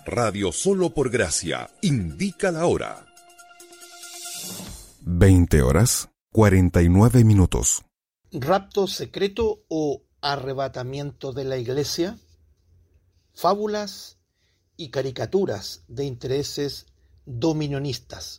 Radio Solo por Gracia indica la hora. 20:49. ¿Rapto secreto o arrebatamiento de la Iglesia? Fábulas y caricaturas de intereses dominionistas.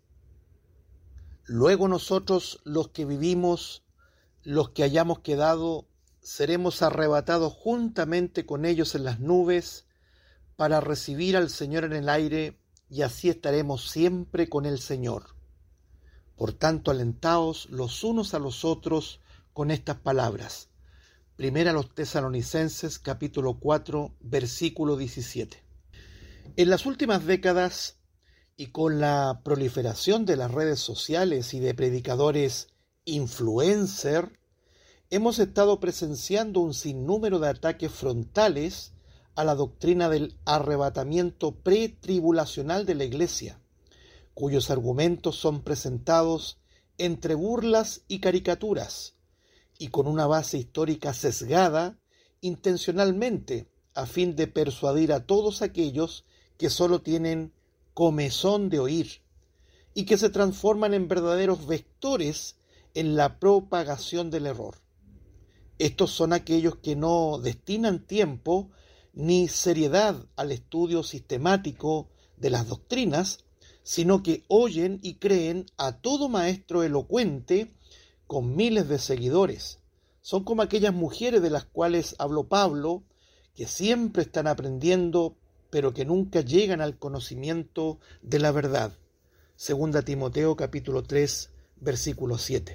Luego nosotros, los que vivimos, los que hayamos quedado, seremos arrebatados juntamente con ellos en las nubes para recibir al Señor en el aire, y así estaremos siempre con el Señor. Por tanto, alentaos los unos a los otros con estas palabras. Primera a los Tesalonicenses, capítulo 4, versículo 17. En las últimas décadas, y con la proliferación de las redes sociales y de predicadores influencer, hemos estado presenciando un sinnúmero de ataques frontales a la doctrina del arrebatamiento pretribulacional de la Iglesia, cuyos argumentos son presentados entre burlas y caricaturas, y con una base histórica sesgada intencionalmente a fin de persuadir a todos aquellos que solo tienen comezón de oír y que se transforman en verdaderos vectores en la propagación del error. Estos son aquellos que no destinan tiempo ni seriedad al estudio sistemático de las doctrinas, sino que oyen y creen a todo maestro elocuente con miles de seguidores. Son como aquellas mujeres de las cuales habló Pablo, que siempre están aprendiendo, pero que nunca llegan al conocimiento de la verdad. Segunda Timoteo capítulo 3, versículo 7.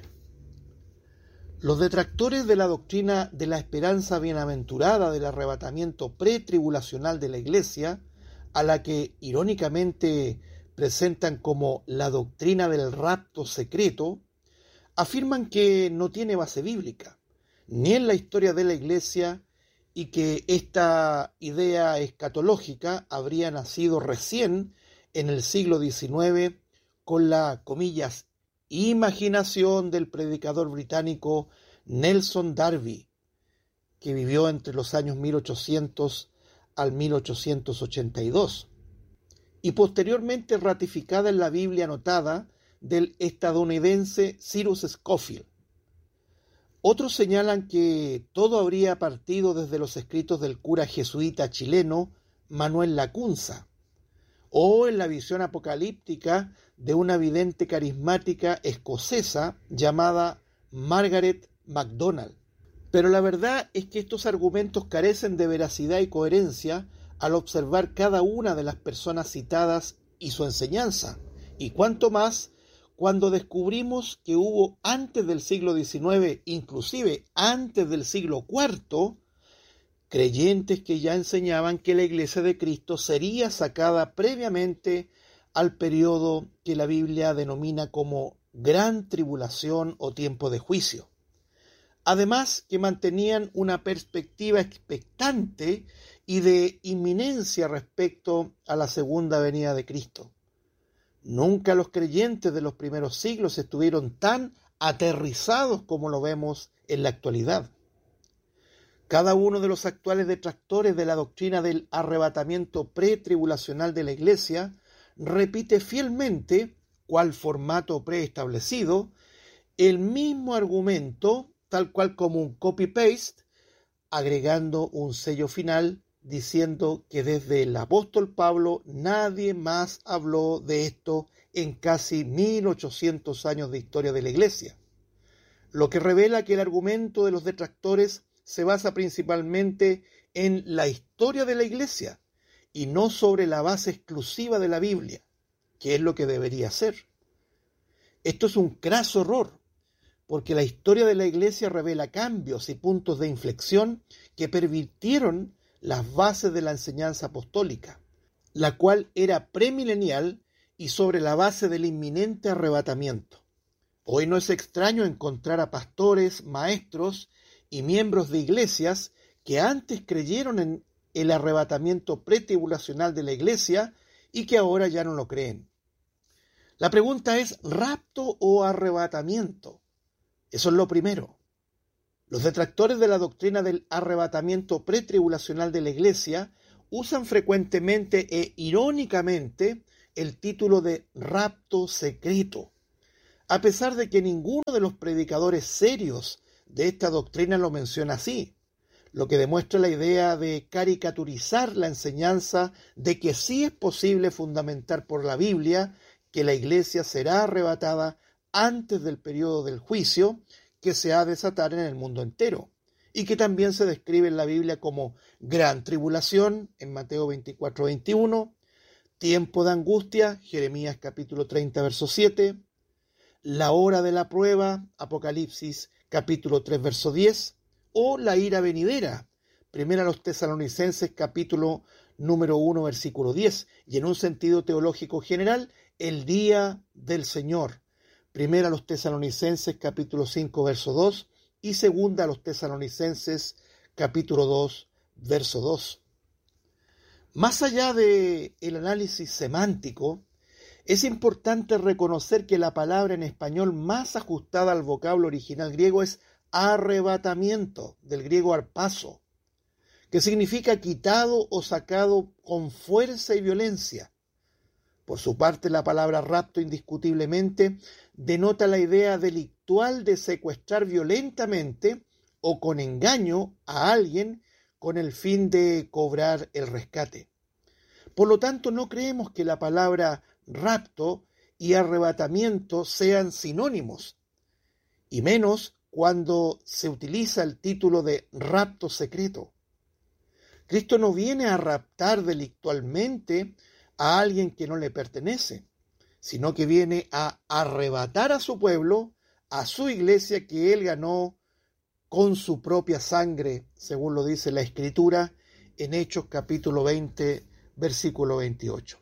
Los detractores de la doctrina de la esperanza bienaventurada del arrebatamiento pretribulacional de la Iglesia, a la que irónicamente presentan como la doctrina del rapto secreto, afirman que no tiene base bíblica, ni en la historia de la Iglesia, y que esta idea escatológica habría nacido recién en el siglo XIX con la, comillas, imaginación del predicador británico Nelson Darby, que vivió entre los años 1800 al 1882, y posteriormente ratificada en la Biblia anotada del estadounidense Cyrus Scofield. Otros señalan que todo habría partido desde los escritos del cura jesuita chileno Manuel Lacunza, o en la visión apocalíptica de una vidente carismática escocesa llamada Margaret MacDonald. Pero la verdad es que estos argumentos carecen de veracidad y coherencia al observar cada una de las personas citadas y su enseñanza, y cuanto más cuando descubrimos que hubo antes del siglo XIX, inclusive antes del siglo IV, creyentes que ya enseñaban que la Iglesia de Cristo sería sacada previamente al periodo que la Biblia denomina como Gran Tribulación o tiempo de juicio. Además, que mantenían una perspectiva expectante y de inminencia respecto a la segunda venida de Cristo. Nunca los creyentes de los primeros siglos estuvieron tan aterrizados como lo vemos en la actualidad. Cada uno de los actuales detractores de la doctrina del arrebatamiento pretribulacional de la Iglesia repite fielmente, cual formato preestablecido, el mismo argumento, tal cual como un copy-paste, agregando un sello final diciendo que desde el apóstol Pablo nadie más habló de esto en casi 1800 años de historia de la Iglesia, lo que revela que el argumento de los detractores se basa principalmente en la historia de la Iglesia y no sobre la base exclusiva de la Biblia, que es lo que debería ser. Esto es un craso error, porque la historia de la Iglesia revela cambios y puntos de inflexión que pervirtieron las bases de la enseñanza apostólica, la cual era premilenial y sobre la base del inminente arrebatamiento. Hoy no es extraño encontrar a pastores, maestros y miembros de iglesias que antes creyeron en el arrebatamiento pretribulacional de la Iglesia y que ahora ya no lo creen. La pregunta es, ¿rapto o arrebatamiento? Eso es lo primero. Los detractores de la doctrina del arrebatamiento pretribulacional de la Iglesia usan frecuentemente e irónicamente el título de rapto secreto, a pesar de que ninguno de los predicadores serios de esta doctrina lo menciona así, lo que demuestra la idea de caricaturizar la enseñanza de que sí es posible fundamentar por la Biblia que la iglesia será arrebatada antes del periodo del juicio que se ha de desatar en el mundo entero, y que también se describe en la Biblia como gran tribulación en Mateo 24:21, tiempo de angustia, Jeremías capítulo 30, verso 7, la hora de la prueba, Apocalipsis capítulo 3, verso 10, o la ira venidera, primera a los Tesalonicenses capítulo número 1, versículo 10, y en un sentido teológico general, el día del Señor, primera a los Tesalonicenses capítulo 5, verso 2, y segunda a los Tesalonicenses capítulo 2, verso 2. Más allá del análisis semántico, es importante reconocer que la palabra en español más ajustada al vocablo original griego es arrebatamiento, del griego arpazo, que significa quitado o sacado con fuerza y violencia. Por su parte, la palabra rapto indiscutiblemente denota la idea delictual de secuestrar violentamente o con engaño a alguien con el fin de cobrar el rescate. Por lo tanto, no creemos que la palabra rapto y arrebatamiento sean sinónimos, y menos cuando se utiliza el título de rapto secreto. Cristo no viene a raptar delictualmente a alguien que no le pertenece, sino que viene a arrebatar a su pueblo, a su iglesia que él ganó con su propia sangre, según lo dice la Escritura en Hechos capítulo 20, versículo 28.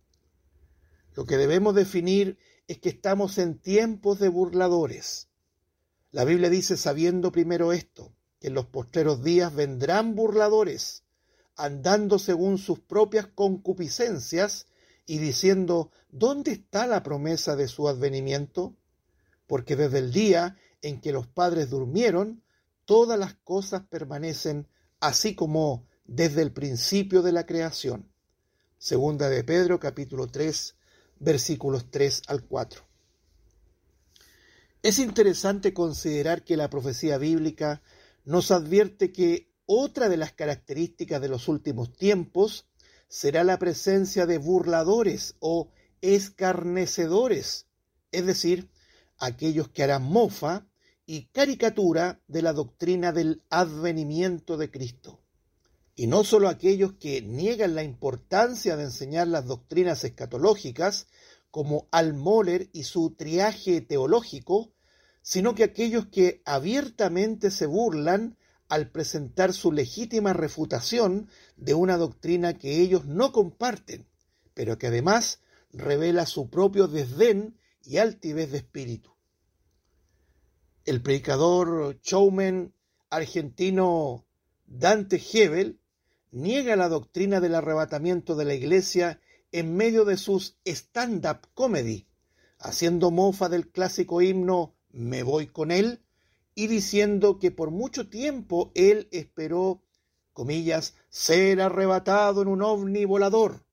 Lo que debemos definir es que estamos en tiempos de burladores. La Biblia dice, sabiendo primero esto, que en los postreros días vendrán burladores, andando según sus propias concupiscencias y diciendo, ¿dónde está la promesa de su advenimiento? Porque desde el día en que los padres durmieron, todas las cosas permanecen así como desde el principio de la creación. Segunda de Pedro, capítulo 3, versículos 3 al 4. Es interesante considerar que la profecía bíblica nos advierte que otra de las características de los últimos tiempos será la presencia de burladores o escarnecedores, es decir, aquellos que harán mofa y caricatura de la doctrina del advenimiento de Cristo. Y no solo aquellos que niegan la importancia de enseñar las doctrinas escatológicas, como Al-Mohler y su triaje teológico, sino que aquellos que abiertamente se burlan al presentar su legítima refutación de una doctrina que ellos no comparten, pero que además revela su propio desdén y altivez de espíritu. El predicador showman argentino Dante Gebel niega la doctrina del arrebatamiento de la iglesia en medio de sus stand-up comedy, haciendo mofa del clásico himno Me voy con él y diciendo que por mucho tiempo él esperó, comillas, ser arrebatado en un ovni volador,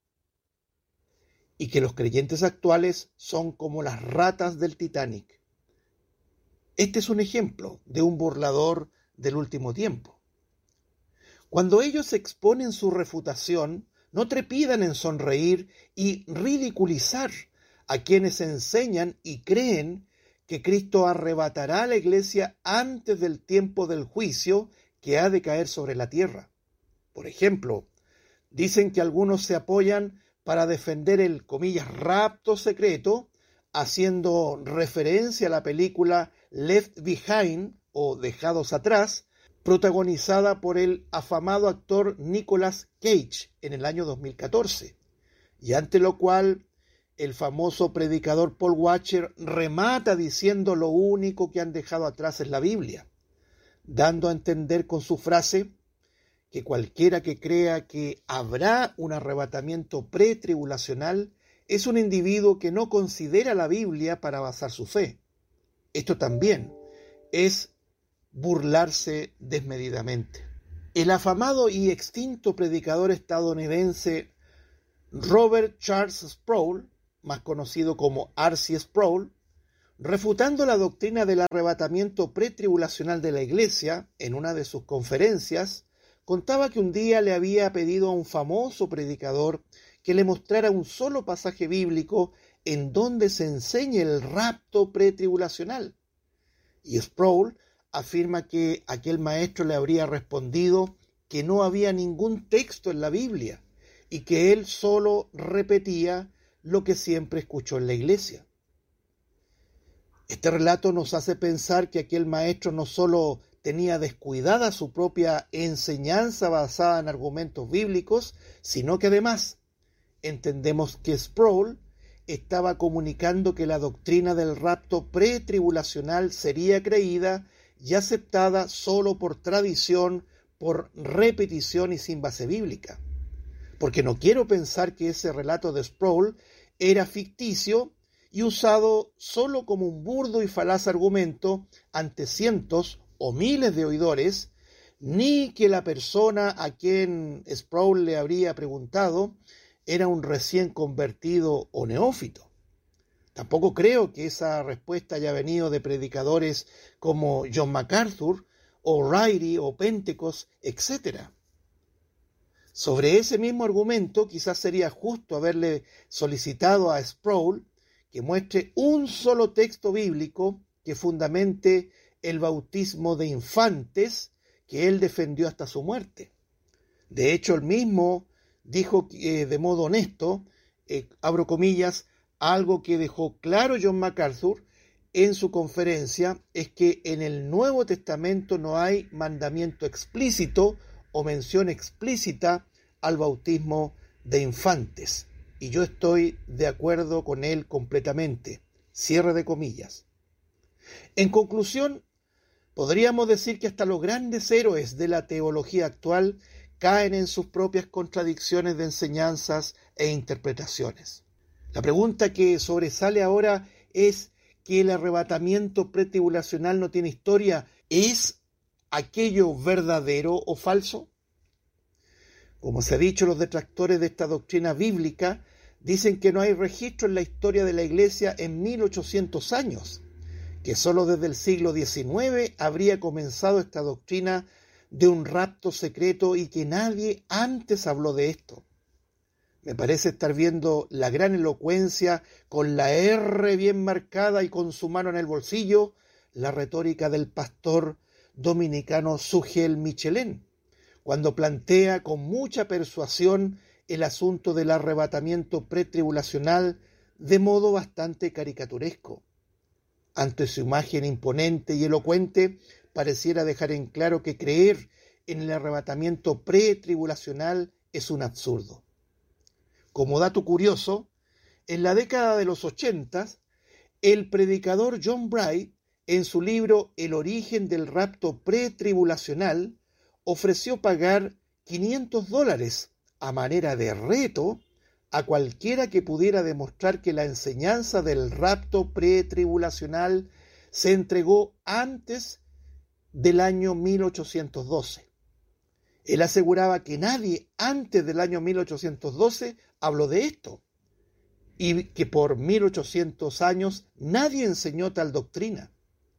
y que los creyentes actuales son como las ratas del Titanic. Este es un ejemplo de un burlador del último tiempo. Cuando ellos exponen su refutación, no trepidan en sonreír y ridiculizar a quienes enseñan y creen que Cristo arrebatará a la iglesia antes del tiempo del juicio que ha de caer sobre la tierra. Por ejemplo, dicen que algunos se apoyan para defender el, comillas, rapto secreto, haciendo referencia a la película Left Behind o Dejados Atrás, protagonizada por el afamado actor Nicolas Cage en el año 2014, y ante lo cual el famoso predicador Paul Washer remata diciendo lo único que han dejado atrás es la Biblia, dando a entender con su frase que cualquiera que crea que habrá un arrebatamiento pretribulacional es un individuo que no considera la Biblia para basar su fe. Esto también es burlarse desmedidamente. El afamado y extinto predicador estadounidense Robert Charles Sproul, más conocido como R.C. Sproul, refutando la doctrina del arrebatamiento pretribulacional de la Iglesia, en una de sus conferencias, contaba que un día le había pedido a un famoso predicador que le mostrara un solo pasaje bíblico en donde se enseñe el rapto pretribulacional. Y Sproul afirma que aquel maestro le habría respondido que no había ningún texto en la Biblia y que él solo repetía lo que siempre escuchó en la iglesia. Este relato nos hace pensar que aquel maestro no solo tenía descuidada su propia enseñanza basada en argumentos bíblicos, sino que además entendemos que Sproul estaba comunicando que la doctrina del rapto pretribulacional sería creída y aceptada solo por tradición, por repetición y sin base bíblica. Porque no quiero pensar que ese relato de Sproul era ficticio y usado solo como un burdo y falaz argumento ante cientos o miles de oidores, ni que la persona a quien Sproul le habría preguntado era un recién convertido o neófito. Tampoco creo que esa respuesta haya venido de predicadores como John MacArthur, O'Reilly o Pentecost, etc. Sobre ese mismo argumento, quizás sería justo haberle solicitado a Sproul que muestre un solo texto bíblico que fundamente el bautismo de infantes que él defendió hasta su muerte. De hecho, él mismo dijo de modo honesto, abro comillas, algo que dejó claro John MacArthur en su conferencia es que en el Nuevo Testamento no hay mandamiento explícito o mención explícita al bautismo de infantes. Y yo estoy de acuerdo con él completamente. Cierre de comillas. En conclusión, podríamos decir que hasta los grandes héroes de la teología actual caen en sus propias contradicciones de enseñanzas e interpretaciones. La pregunta que sobresale ahora es que el arrebatamiento pretribulacional no tiene historia. ¿Es aquello verdadero o falso? Como se ha dicho, los detractores de esta doctrina bíblica dicen que no hay registro en la historia de la Iglesia en 1800 años, que solo desde el siglo XIX habría comenzado esta doctrina de un rapto secreto y que nadie antes habló de esto. Me parece estar viendo la gran elocuencia con la R bien marcada y con su mano en el bolsillo, la retórica del pastor dominicano Sugel Michelén, cuando plantea con mucha persuasión el asunto del arrebatamiento pretribulacional de modo bastante caricaturesco. Ante su imagen imponente y elocuente, pareciera dejar en claro que creer en el arrebatamiento pretribulacional es un absurdo. Como dato curioso, en la década de los 80, el predicador John Bright, en su libro El origen del rapto pretribulacional, ofreció pagar $500 a manera de reto a cualquiera que pudiera demostrar que la enseñanza del rapto pretribulacional se entregó antes del año 1812. Él aseguraba que nadie antes del año 1812 habló de esto y que por 1800 años nadie enseñó tal doctrina.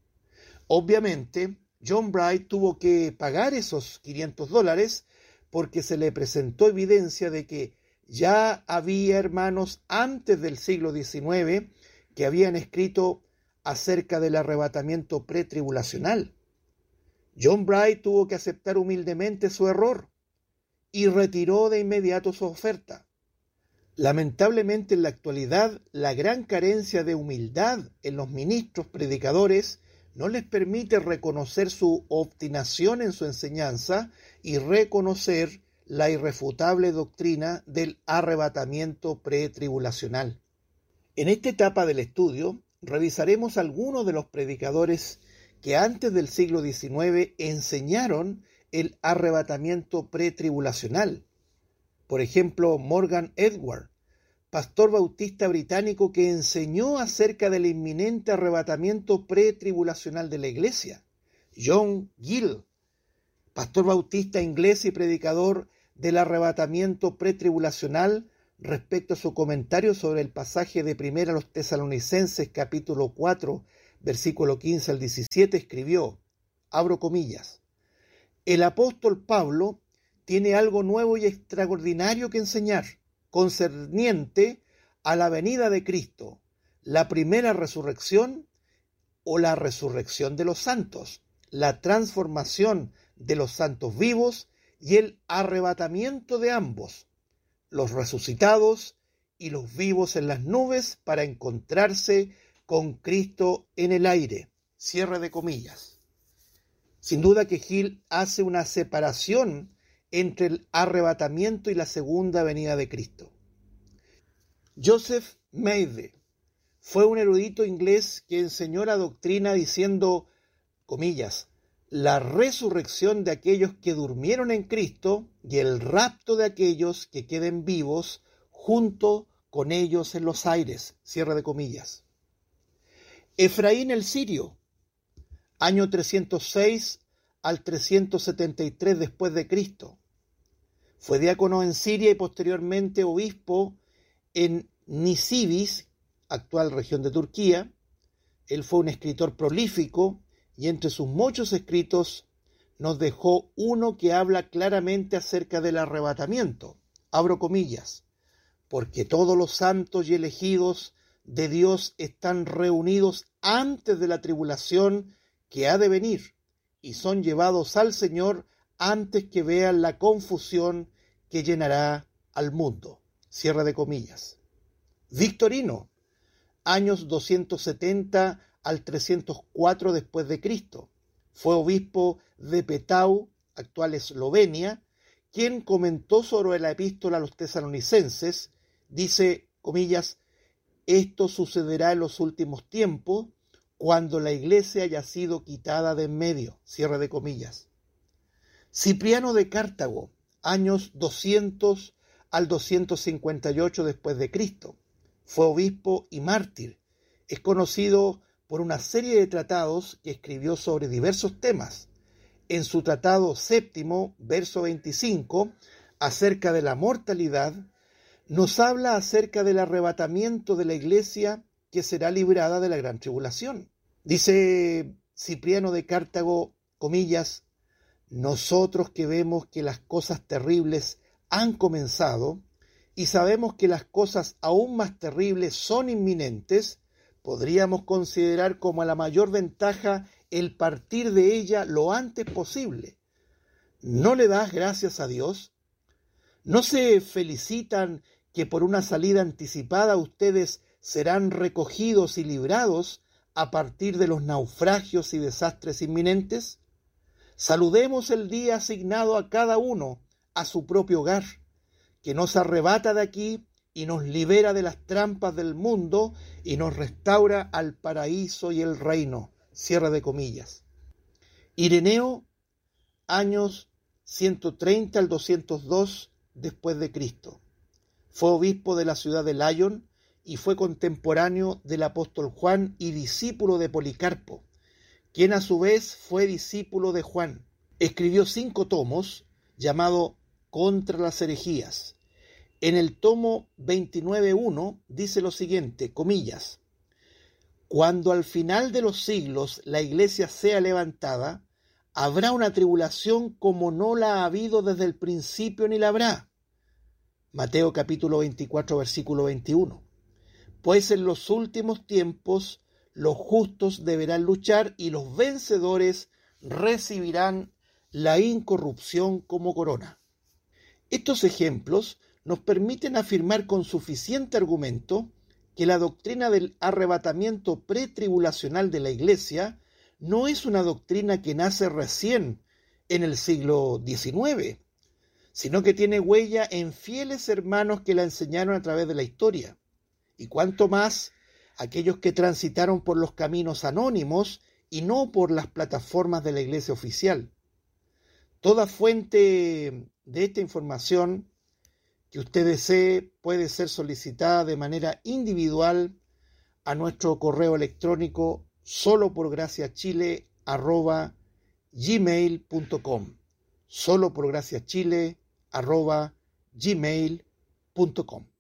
Obviamente, John Bright tuvo que pagar esos $500 porque se le presentó evidencia de que ya había hermanos antes del siglo XIX que habían escrito acerca del arrebatamiento pretribulacional. John Bright tuvo que aceptar humildemente su error y retiró de inmediato su oferta. Lamentablemente en la actualidad la gran carencia de humildad en los ministros predicadores no les permite reconocer su obstinación en su enseñanza y reconocer la irrefutable doctrina del arrebatamiento pretribulacional. En esta etapa del estudio revisaremos algunos de los predicadores que antes del siglo XIX enseñaron el arrebatamiento pretribulacional. Por ejemplo, Morgan Edward, pastor bautista británico que enseñó acerca del inminente arrebatamiento pretribulacional de la Iglesia. John Gill, pastor bautista inglés y predicador del arrebatamiento pretribulacional, respecto a su comentario sobre el pasaje de 1 a los Tesalonicenses capítulo 4, versículo 15 al 17, escribió, abro comillas, el apóstol Pablo tiene algo nuevo y extraordinario que enseñar, concerniente a la venida de Cristo, la primera resurrección o la resurrección de los santos, la transformación de los santos vivos y el arrebatamiento de ambos, los resucitados y los vivos en las nubes para encontrarse con Cristo en el aire. Cierre de comillas. Sin duda que Hill hace una separación entre el arrebatamiento y la segunda venida de Cristo. Joseph Maede fue un erudito inglés que enseñó la doctrina diciendo, comillas, la resurrección de aquellos que durmieron en Cristo y el rapto de aquellos que queden vivos junto con ellos en los aires. Cierre de comillas. Efraín el Sirio, año 306 al 373 después de Cristo. Fue diácono en Siria y posteriormente obispo en Nisibis, actual región de Turquía. Él fue un escritor prolífico y entre sus muchos escritos nos dejó uno que habla claramente acerca del arrebatamiento. Abro comillas, porque todos los santos y elegidos de Dios están reunidos antes de la tribulación que ha de venir y son llevados al Señor antes que vean la confusión que llenará al mundo. Cierre de comillas. Victorino, años 270 al 304 después de Cristo. Fue obispo de Petau, actual Eslovenia, quien comentó sobre la epístola a los tesalonicenses, dice, comillas, esto sucederá en los últimos tiempos, cuando la iglesia haya sido quitada de en medio. Cierre de comillas. Cipriano de Cartago, años 200 al 258 después de Cristo. Fue obispo y mártir. Es conocido por una serie de tratados que escribió sobre diversos temas. En su tratado séptimo, verso 25, acerca de la mortalidad, nos habla acerca del arrebatamiento de la iglesia que será librada de la gran tribulación. Dice Cipriano de Cartago, comillas, nosotros que vemos que las cosas terribles han comenzado y sabemos que las cosas aún más terribles son inminentes, podríamos considerar como la mayor ventaja el partir de ella lo antes posible. ¿No le das gracias a Dios? ¿No se felicitan que por una salida anticipada ustedes serán recogidos y librados a partir de los naufragios y desastres inminentes? Saludemos el día asignado a cada uno a su propio hogar, que nos arrebata de aquí y nos libera de las trampas del mundo y nos restaura al paraíso y el reino. Cierre de comillas. Ireneo, años 130 al 202 después de Cristo. Fue obispo de la ciudad de Lyon y fue contemporáneo del apóstol Juan y discípulo de Policarpo, quien a su vez fue discípulo de Juan. Escribió 5 tomos llamado Contra las herejías. En el tomo 29.1 dice lo siguiente, comillas, cuando al final de los siglos la iglesia sea levantada, habrá una tribulación como no la ha habido desde el principio ni la habrá. Mateo capítulo 24, versículo 21. Pues en los últimos tiempos los justos deberán luchar y los vencedores recibirán la incorrupción como corona. Estos ejemplos nos permiten afirmar con suficiente argumento que la doctrina del arrebatamiento pretribulacional de la Iglesia no es una doctrina que nace recién en el siglo XIX, sino que tiene huella en fieles hermanos que la enseñaron a través de la historia, y cuanto más aquellos que transitaron por los caminos anónimos y no por las plataformas de la Iglesia oficial. Toda fuente de esta información que usted desee puede ser solicitada de manera individual a nuestro correo electrónico soloporgraciachile@gmail.com. soloporgraciachile@gmail.com.